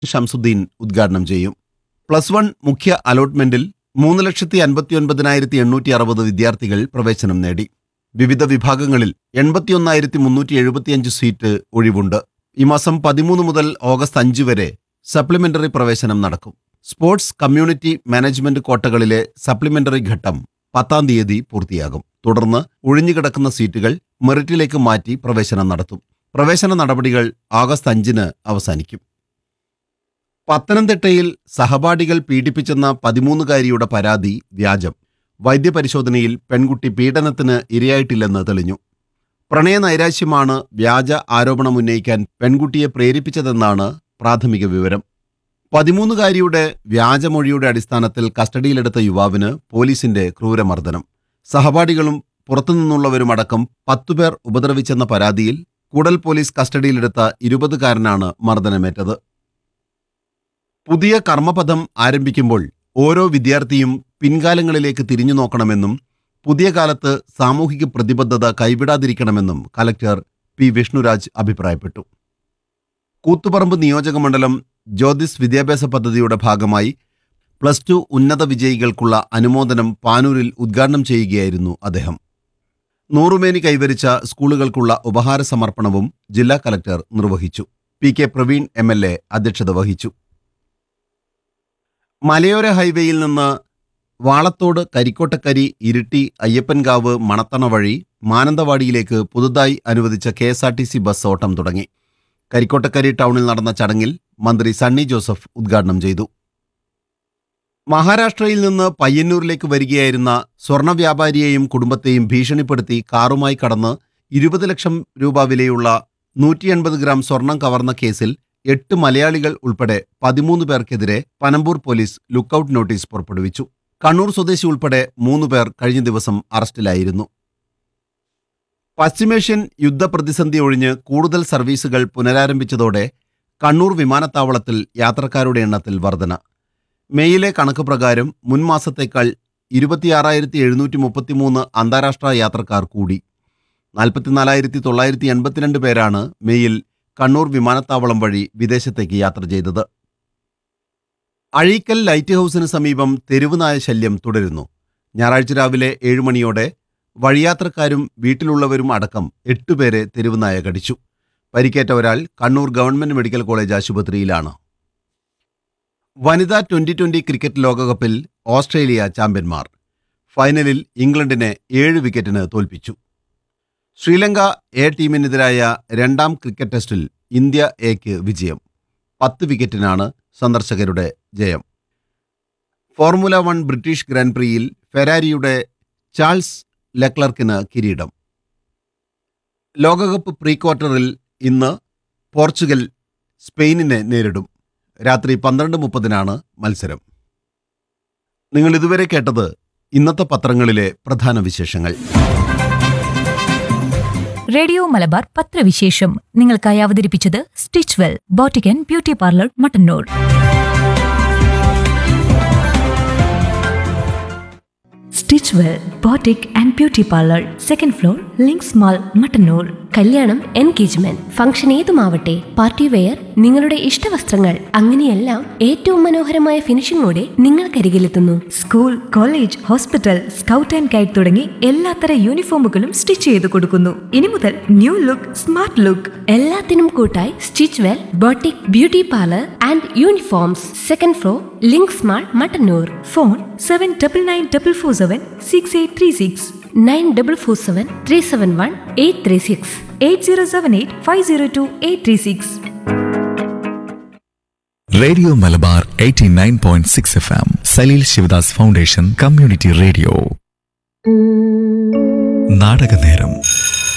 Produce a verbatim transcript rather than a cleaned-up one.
ഷംസുദ്ദീൻ ഉദ്ഘാടനം ചെയ്യും. Plus one മുഖ്യ അലോട്ട്മെന്റിൽ മൂന്ന് ലക്ഷത്തി അൻപത്തി ഒൻപതിനായിരത്തി എണ്ണൂറ്റി അറുപത് വിദ്യാർത്ഥികൾ പ്രവേശനം നേടി. വിവിധ വിഭാഗങ്ങളിൽ എൺപത്തിയൊന്നായിരത്തി മുന്നൂറ്റി എഴുപത്തിയഞ്ച് സീറ്റ് ഒഴിവുണ്ട്. ഈ മാസം പതിമൂന്ന് മുതൽ ഓഗസ്റ്റ് അഞ്ച് വരെ സപ്ലിമെന്ററി പ്രവേശനം നടക്കും. സ്പോർട്സ് കമ്മ്യൂണിറ്റി മാനേജ്മെന്റ് കോട്ടകളിലെ സപ്ലിമെന്ററി ഘട്ടം പത്താം തീയതി പൂർത്തിയാകും. തുടർന്ന് ഒഴിഞ്ഞുകിടക്കുന്ന സീറ്റുകൾ മെറിറ്റിലേക്ക് മാറ്റി പ്രവേശനം നടത്തും. പ്രവേശന നടപടികൾ ആഗസ്റ്റ് അഞ്ചിന് അവസാനിക്കും. പത്തനംതിട്ടയിൽ സഹപാഠികൾ പീഡിപ്പിച്ചെന്ന പതിമൂന്നുകാരിയുടെ പരാതി വ്യാജം. വൈദ്യപരിശോധനയിൽ പെൺകുട്ടി പീഡനത്തിന് ഇരയായിട്ടില്ലെന്ന് തെളിഞ്ഞു. പ്രണയനൈരാശ്യമാണ് വ്യാജ ആരോപണമുന്നയിക്കാൻ പെൺകുട്ടിയെ പ്രേരിപ്പിച്ചതെന്നാണ് പ്രാഥമിക വിവരം. പതിമൂന്നുകാരിയുടെ വ്യാജമൊഴിയുടെ അടിസ്ഥാനത്തിൽ കസ്റ്റഡിയിലെടുത്ത യുവാവിന് പോലീസിന്റെ ക്രൂരമർദ്ദനം. സഹപാഠികളും പുറത്തുനിന്നുള്ളവരുമടക്കം പത്തുപേർ ഉപദ്രവിച്ചെന്ന പരാതിയിൽ കൂടൽ പോലീസ് കസ്റ്റഡിയിലെടുത്ത ഇരുപതുകാരനാണ് മർദ്ദനമേറ്റത്. പുതിയ കർമ്മപഥം ആരംഭിക്കുമ്പോൾ ഓരോ വിദ്യാർത്ഥിയും പിൻകാലങ്ങളിലേക്ക് തിരിഞ്ഞു നോക്കണമെന്നും പുതിയ കാലത്ത് സാമൂഹിക പ്രതിബദ്ധത കൈവിടാതിരിക്കണമെന്നും കലക്ടർ പി വിഷ്ണുരാജ് അഭിപ്രായപ്പെട്ടു. കൂത്തുപറമ്പ് നിയോജകമണ്ഡലം ജ്യോതിസ് വിദ്യാഭ്യാസ പദ്ധതിയുടെ ഭാഗമായി പ്ലസ് ടു ഉന്നത വിജയികൾക്കുള്ള അനുമോദനം പാനൂരിൽ ഉദ്ഘാടനം ചെയ്യുകയായിരുന്നു അദ്ദേഹം. നൂറുമേനി കൈവരിച്ച സ്കൂളുകൾക്കുള്ള ഉപഹാര സമർപ്പണവും ജില്ലാ കലക്ടർ നിർവഹിച്ചു. P K Praveen M L A അധ്യക്ഷത വഹിച്ചു. മലയോര ഹൈവേയിൽ നിന്ന് വാളത്തോട്, കരിക്കോട്ടക്കരി, ഇരിട്ടി, അയ്യപ്പൻകാവ്, മണത്തണ വഴി മാനന്തവാടിയിലേക്ക് പുതുതായി അനുവദിച്ച K S R T C bus ഓട്ടം തുടങ്ങി. കരിക്കോട്ടക്കരി ടൗണിൽ നടന്ന ചടങ്ങിൽ മന്ത്രി സണ്ണി ജോസഫ് ഉദ്ഘാടനം ചെയ്തു. മഹാരാഷ്ട്രയിൽ നിന്ന് പയ്യന്നൂരിലേക്ക് വരികയായിരുന്ന സ്വർണ്ണ വ്യാപാരിയെയും കുടുംബത്തെയും ഭീഷണിപ്പെടുത്തി കാറുമായി കടന്ന് ഇരുപത് ലക്ഷം രൂപ വിലയുള്ള നൂറ്റി എൺപത് ഗ്രാം സ്വർണം കവർന്ന കേസിൽ എട്ട് മലയാളികൾ ഉൾപ്പെടെ പതിമൂന്ന് പേർക്കെതിരെ പനമ്പൂർ പോലീസ് ലുക്കൌട്ട് നോട്ടീസ് പുറപ്പെടുവിച്ചു. കണ്ണൂർ സ്വദേശി ഉൾപ്പെടെ മൂന്ന് പേർ കഴിഞ്ഞ ദിവസം അറസ്റ്റിലായിരുന്നു. പശ്ചിമേഷ്യൻ യുദ്ധപ്രതിസന്ധി ഒഴിഞ്ഞ് കൂടുതൽ സർവീസുകൾ പുനരാരംഭിച്ചതോടെ കണ്ണൂർ വിമാനത്താവളത്തിൽ യാത്രക്കാരുടെ എണ്ണത്തിൽ വർധന. മെയിലെ കണക്ക് പ്രകാരം മുൻമാസത്തേക്കാൾ ഇരുപത്തിയാറായിരത്തി എഴുന്നൂറ്റി മുപ്പത്തിമൂന്ന് അന്താരാഷ്ട്ര യാത്രക്കാർ കൂടി. നാൽപ്പത്തിനാലായിരത്തി തൊള്ളായിരത്തി എൺപത്തിരണ്ട് പേരാണ് മെയിൽ കണ്ണൂർ വിമാനത്താവളം വഴി വിദേശത്തേക്ക് യാത്ര ചെയ്തത്. അഴീക്കൽ ലൈറ്റ് ഹൌസിന് സമീപം തെരുവുനായ ശല്യം തുടരുന്നു. ഞായറാഴ്ച രാവിലെ ഏഴ് മണിയോടെ വഴിയാത്രക്കാരും വീട്ടിലുള്ളവരും അടക്കം എട്ടുപേരെ തെരുവുനായ കടിച്ചു. പരിക്കേറ്റ ഒരാൾ കണ്ണൂർ ഗവൺമെന്റ് മെഡിക്കൽ കോളേജ് ആശുപത്രിയിലാണ്. വനിതാ ട്വന്റി ട്വന്റി ക്രിക്കറ്റ് ലോകകപ്പിൽ ഓസ്ട്രേലിയ ചാമ്പ്യന്മാർ. ഫൈനലിൽ ഇംഗ്ലണ്ടിനെ ഏഴ് വിക്കറ്റിന് തോൽപ്പിച്ചു. ശ്രീലങ്ക എ ടീമിനെതിരായ രണ്ടാം ക്രിക്കറ്റ് ടെസ്റ്റിൽ ഇന്ത്യ എക്ക് വിജയം. പത്ത് വിക്കറ്റിനാണ് സന്ദർശകരുടെ ജയം. Formula one British grand പ്രിയിൽ ഫെരാരിയുടെ Charles ലെക്ലർക്കിന് കിരീടം. ലോകകപ്പ് പ്രീ ക്വാർട്ടറിൽ ഇന്ന് പോർച്ചുഗൽ സ്പെയിനിനെ നേരിടും. രാത്രി പന്ത്രണ്ട് മുപ്പതിനാണ് മത്സരം. നിങ്ങൾ ഇതുവരെ കേട്ടത് ഇന്നത്തെ പത്രങ്ങളിലെ പ്രധാന വിശേഷങ്ങൾ. റേഡിയോ മലബാർ പത്രവിശേഷം നിങ്ങൾക്കായി അവതരിപ്പിച്ചത് stitch well boutique and beauty parlour Mattannur. Stitch well boutique and beauty parlour, second floor, links mall, Mattannur. കല്യാണം, എൻഗേജ്മെന്റ്, ഫംഗ്ഷൻ ഏതുമാവട്ടെ, പാർട്ടി വെയർ, നിങ്ങളുടെ ഇഷ്ടവസ്ത്രങ്ങൾ, അങ്ങനെയെല്ലാം ഏറ്റവും മനോഹരമായ ഫിനിഷിംഗോടെ നിങ്ങൾക്കരികിലെത്തുന്നു. School, college, hospital, scout and guide തുടങ്ങി എല്ലാത്തര യൂണിഫോമുകളും സ്റ്റിച്ച് ചെയ്ത് കൊടുക്കുന്നു. ഇനി മുതൽ ന്യൂ ലുക്ക്, സ്മാർട്ട് ലുക്ക്. എല്ലാത്തിനും കൂട്ടായി stitch well boutique beauty parlour and uniforms, second floor, links mall, Mattannur. Phone seven double nine double four seven six eight three six, nine double four seven three seven one eight three six, eight zero seven eight five zero to eight three six. Radio Malabar eighty nine point six F M, Saleel Sivadas foundation community radio. നാടകനേരം.